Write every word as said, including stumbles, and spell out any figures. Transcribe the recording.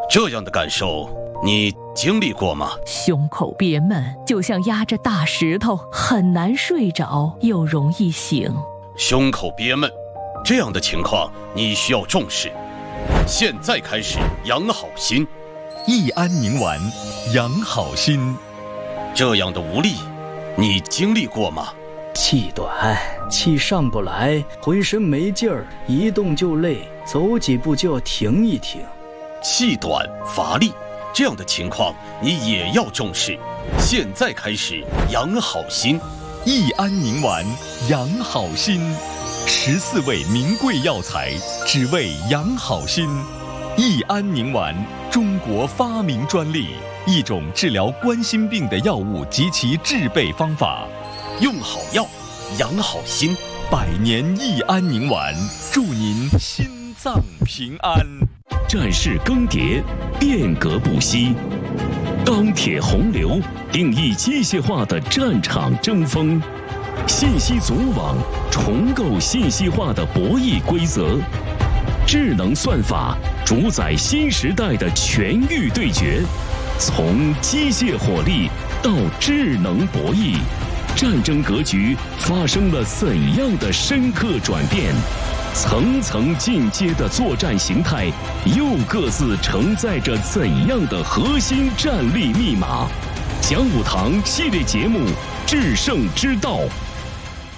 这样的感受你经历过吗？ 胸口憋闷，就像压着大石头，很难睡着，又容易醒。 胸口憋闷，这样的情况你需要重视。现在开始养好心。 益安宁丸，养好心。 这样的无力，你经历过吗？ 气短，气上不来，浑身没劲儿，一动就累，走几步就要停一停。 气短乏力，这样的情况你也要重视。现在开始养好心。 益安宁丸，养好心。十四味名贵药材，只为养好心。益安宁丸，中国发明专利，一种治疗冠心病的药物及其制备方法。 用好药，养好心。 百年益安宁丸，祝您心脏平安。 战事更迭，变革不息。钢铁洪流定义机械化的战场争锋，信息组网重构信息化的博弈规则，智能算法主宰新时代的权域对决。从机械火力到智能博弈，战争格局发生了怎样的深刻转变？层层进阶的作战形态又各自承载着怎样的核心战力密码？讲武堂系列节目《制胜之道》。